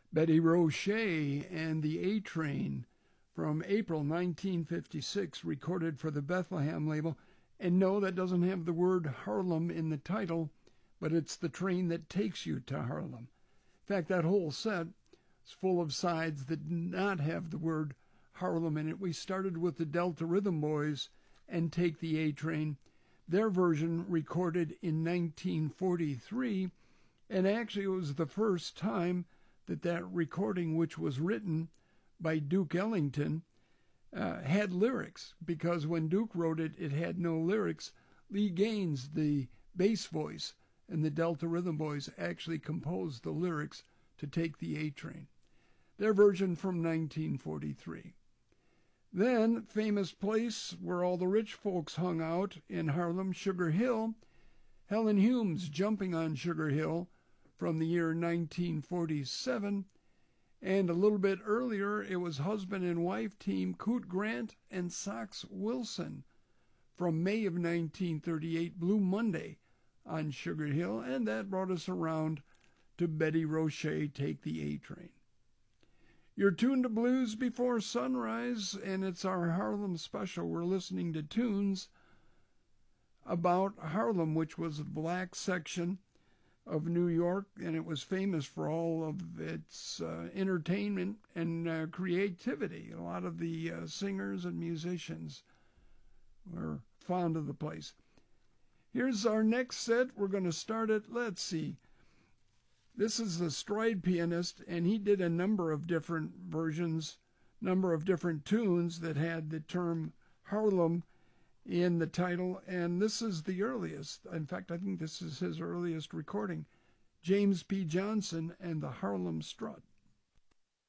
Betty Roche and the A Train from April 1956, recorded for the Bethlehem label. And no, that doesn't have the word Harlem in the title, but it's the train that takes you to Harlem. In fact, that whole set is full of sides that did not have the word Harlem in it. We started with the Delta Rhythm Boys and Take the A Train, their version recorded in 1943, and actually it was the first time that recording, which was written by Duke Ellington, had lyrics, because when Duke wrote it, it had no lyrics. Lee Gaines, the bass voice, and the Delta Rhythm Boys actually composed the lyrics to Take the A Train. Their version from 1943. Then, famous place where all the rich folks hung out in Harlem, Sugar Hill. Helen Humes, Jumping on Sugar Hill, from the year 1947, and a little bit earlier it was husband and wife team Coot Grant and Sox Wilson from May of 1938, Blue Monday on Sugar Hill, and that brought us around to Betty Roche, Take the A Train. You're tuned to Blues Before Sunrise, and it's our Harlem special. We're listening to tunes about Harlem, which was the black section of New York, and it was famous for all of its entertainment and creativity. A lot of the singers and musicians were fond of the place. Here's our next set. We're going to start it. Let's see. This is the stride pianist, and he did a number of different versions, number of different tunes that had the term Harlem in the title, and this is the earliest. In fact, I think this is his earliest recording, James P. Johnson and the Harlem Strut.